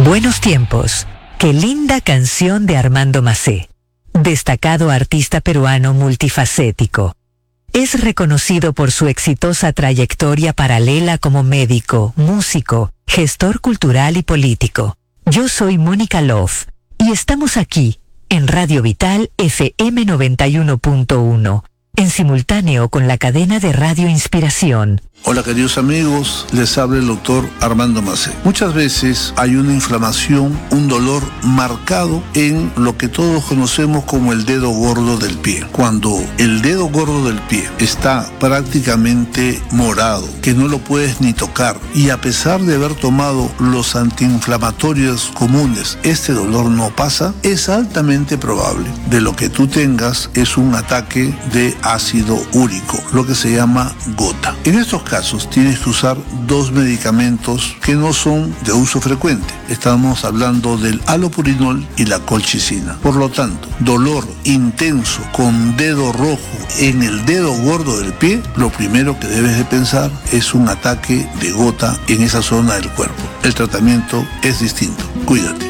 Buenos tiempos. Qué linda canción de Armando Macé, destacado artista peruano multifacético. Es reconocido por su exitosa trayectoria paralela como médico, músico, gestor cultural y político. Yo soy Mónica Love y estamos aquí en Radio Vital FM 91.1, en simultáneo con la cadena de Radio Inspiración. Hola queridos amigos, les habla el doctor Armando Macé. Muchas veces hay una inflamación, un dolor marcado en lo que todos conocemos como el dedo gordo del pie. Cuando el dedo gordo del pie está prácticamente morado, que no lo puedes ni tocar, y a pesar de haber tomado los antiinflamatorios comunes, este dolor no pasa, es altamente probable de lo que tú tengas es un ataque de ácido úrico, lo que se llama gota. En estos casos tienes que usar dos medicamentos que no son de uso frecuente. Estamos hablando del alopurinol y la colchicina. Por lo tanto, dolor intenso con dedo rojo en el dedo gordo del pie, lo primero que debes de pensar es un ataque de gota en esa zona del cuerpo. El tratamiento es distinto. Cuídate.